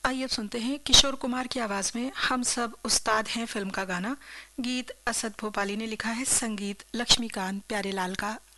आइए अब सुनते हैं किशोर कुमार की आवाज में हम सब उस्ताद हैं फिल्म का गाना। गीत असद भोपाली ने लिखा है, संगीत लक्ष्मीकांत प्यारेलाल का